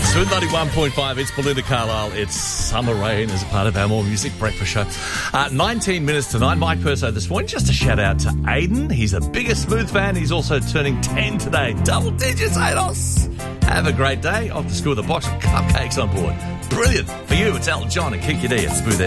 Smooth 91.5, it's Belinda Carlisle. It's Summer Rain as a part of our More Music Breakfast show. 19 minutes to 9. Mike Perso this morning. Just a shout out to Aiden. He's the biggest Smooth fan. He's also turning 10 today. Double digits, Ados. Have a great day. Off to school with a box of cupcakes on board. Brilliant. For you, it's Elton John and Kiki D at Smooth